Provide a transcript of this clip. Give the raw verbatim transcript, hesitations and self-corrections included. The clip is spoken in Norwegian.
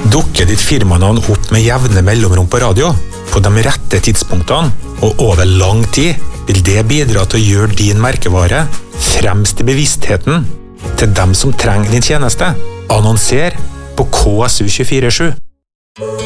Dukker ditt firmanavn opp med jevne mellomrom på radio, på de rette tidspunktene og over lang tid, vil det bidra til å gjøre din merkevare fremst i bevisstheten til dem som trenger din tjeneste. Annonser på K S U to fire sju.